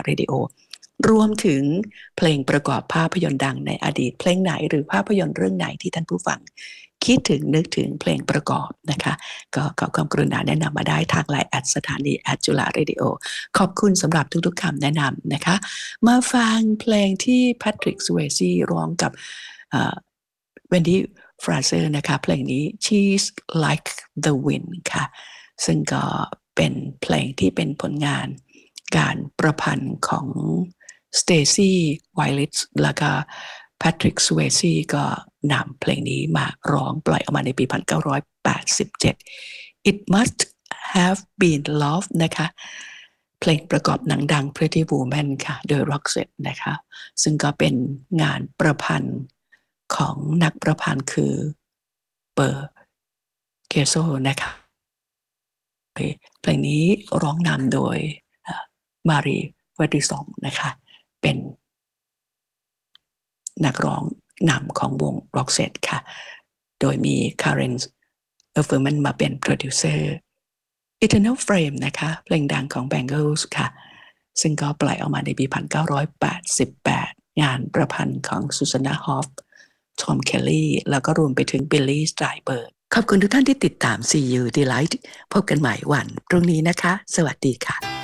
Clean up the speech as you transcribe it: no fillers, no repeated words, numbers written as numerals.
Radio รวมถึงเพลงประกอบภาพยนตร์ดังในอดีตเพลงไหนหรือภาพยนตร์เรื่องไหนที่ท่านผู้ฟังคิดถึงนึกถึงเพลงประกอบนะคะก็ขอความกรุณาแนะนำมาได้ทางไลน์สถานีจุฬาเรดิโอขอบคุณสำหรับทุกๆคำแนะนำนะคะมาฟังเพลงที่แพทริกสเวซี่ร้องกับเวนดี้ฟราเซอร์นะคะเพลงนี้ She's Like the Wind ค่ะซึ่งก็เป็นเพลงที่เป็นผลงานการประพันธ์ของสเตซี่ไวลิสแล้วก็แพทริกสเวซี่ก็นำเพลงนี้มาร้องปล่อยออกมาในปี 1987 It Must Have Been Love นะคะเพลงประกอบหนังดัง Pretty Woman ค่ะโดย Roxette นะคะซึ่งก็เป็นงานประพันธ์ของนักประพันธ์คือเปอร์เกโซนะคะเพลงนี้ร้องนำโดยมารีเวดิซองนะคะเป็นนักร้องนำของวง Roxette ค่ะโดยมี Karen Efferman มาเป็นโปรดิวเซอร์ Eternal Flame นะคะเพลงดังของ Bangles ค่ะซึ่งก็ปล่อยออกมาในปี 1988 งานประพันธ์ของซูซาน่าฮอฟทอมเคลลี่แล้วก็รวมไปถึงบิลลี่สไตรเบิร์ดขอบคุณทุกท่านที่ติดตาม See You Delight พบกันใหม่วันพรุ่งนี้นะคะสวัสดีค่ะ